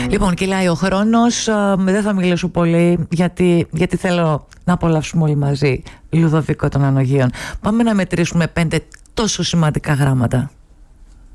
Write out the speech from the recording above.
Λοιπόν, κυλάει ο χρόνος. Δεν θα μιλήσω πολύ γιατί θέλω να απολαύσουμε όλοι μαζί Λουδοβίκο των Ανογείων. Πάμε να μετρήσουμε 5 τόσο σημαντικά γράμματα.